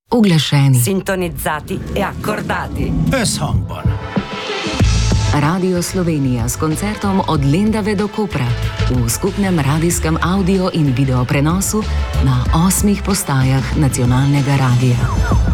Uglašeni, sintonizzati e accordati. Összhangban. Radio Slovenija s koncertom od Lendave do Kopra v skupnem radijskem audio in video prenosu na 8 postajah nacionalnega radija.